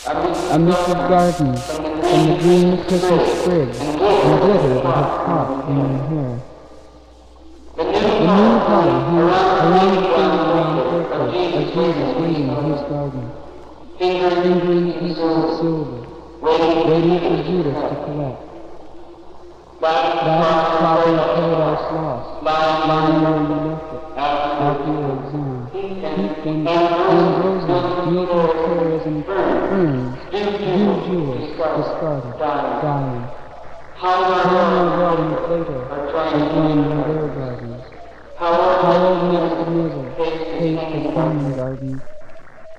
Amidst the gardens, and the green Christmas sprigs, and glitter that had caught in her hair. The new holly hangs arranged around purple, as Jesus waiting in his garden, fingering pieces of silver, waiting for Judas to collect. That is copy of Paradise Lost, lying where you left it, after your exam, heaped in roses, milky prayers and ferns, dew jewels, discarded, dying. How well Plato are drawn in their gardens. How old Nebuchadnezzar paced the common gardens.